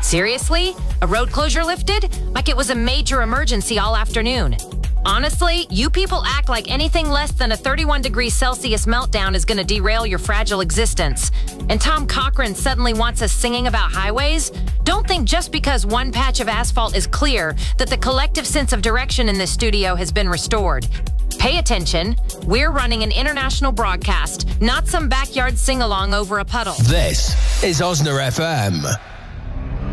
Seriously? A road closure lifted? Like it was a major emergency all afternoon. Honestly, you people act like anything less than a 31 degrees Celsius meltdown is going to derail your fragile existence. And Tom Cochran suddenly wants us singing about highways? Don't think just because one patch of asphalt is clear that the collective sense of direction in this studio has been restored. Pay attention. We're running an international broadcast, not some backyard sing-along over a puddle. This is Osna FM.